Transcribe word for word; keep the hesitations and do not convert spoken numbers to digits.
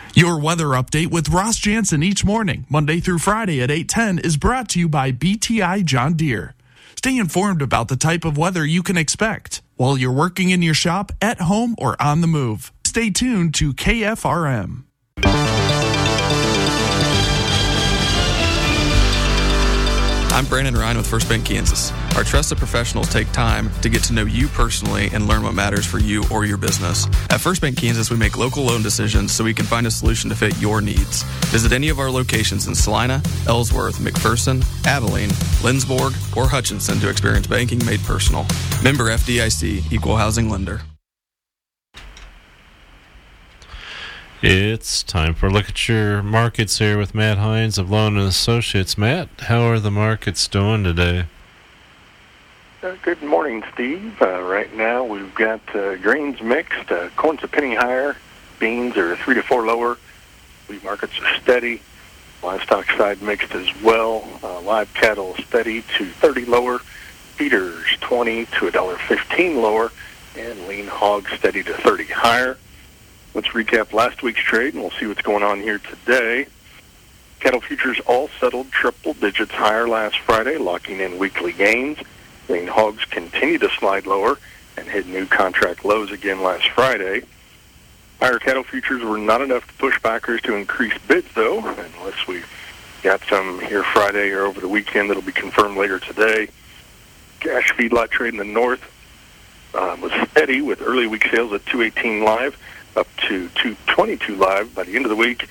Your weather update with Ross Jansen each morning, Monday through Friday at eight ten, is brought to you by B T I John Deere. Stay informed about the type of weather you can expect while you're working in your shop, at home, or on the move. Stay tuned to K F R M. I'm Brandon Ryan with First Bank Kansas. Our trusted professionals take time to get to know you personally and learn what matters for you or your business. At First Bank Kansas, we make local loan decisions so we can find a solution to fit your needs. Visit any of our locations in Salina, Ellsworth, McPherson, Abilene, Lindsborg, or Hutchinson to experience banking made personal. Member F D I C, Equal Housing Lender. It's time for a look at your markets here with Matt Hines of Loan and Associates. Matt, how are the markets doing today? Uh, good morning, Steve. Uh, right now we've got uh, grains mixed. Uh, corn's a penny higher. Beans are three to four lower. Wheat markets are steady. Livestock side mixed as well. Uh, live cattle steady to thirty lower. Feeders twenty to one dollar fifteen lower. And lean hogs steady to thirty higher. Let's recap last week's trade, and we'll see what's going on here today. Cattle futures all settled triple digits higher last Friday, locking in weekly gains. Lean hogs continue to slide lower and hit new contract lows again last Friday. Higher cattle futures were not enough to push backers to increase bids, though, unless we got some here Friday or over the weekend that'll be confirmed later today. Cash feedlot trade in the north uh, was steady with early week sales at two eighteen live, up to two twenty-two live by the end of the week.